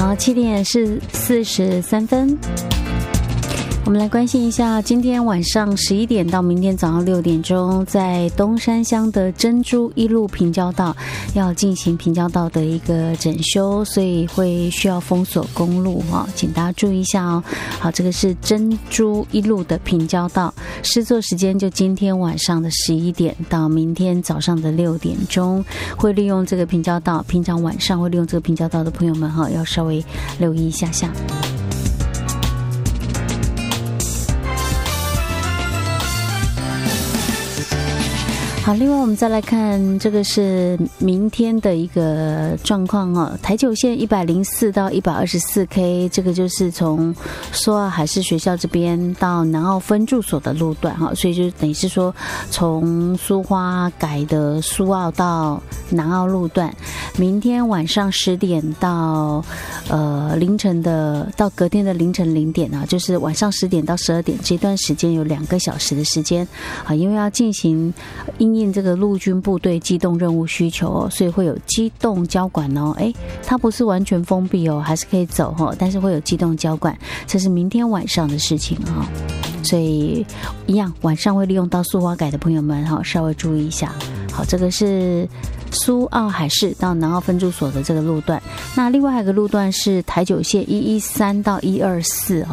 好，7点是43分。我们来关心一下，今天晚上11点到明天早上6点钟，在东山乡的珍珠一路平交道要进行平交道的一个整修，所以会需要封锁公路哈，请大家注意一下哦。好，这个是珍珠一路的平交道，施作时间就今天晚上的11点到明天早上的6点钟，会利用这个平交道，平常晚上会利用这个平交道的朋友们哈，要稍微留意一下下。好，另外我们再来看，这个是明天的一个状况哦。台九线104到124K， 这个就是从苏澳海事学校这边到南澳分驻所的路段哈，所以就等于是说，从苏花改的苏澳到南澳路段，明天晚上10点到凌晨的到隔天的凌晨0点啊，就是晚上10点到12点这段时间有2个小时的时间啊，因为要进行因应这个陆军部队机动任务需求哦，所以会有机动交管哦。它不是完全封闭哦，还是可以走哦，但是会有机动交管，这是明天晚上的事情哦。所以一样，晚上会利用到苏花改的朋友们哈，稍微注意一下。好，这个是苏澳海事到南澳分驻所的这个路段。那另外还有一个路段是台九线113到124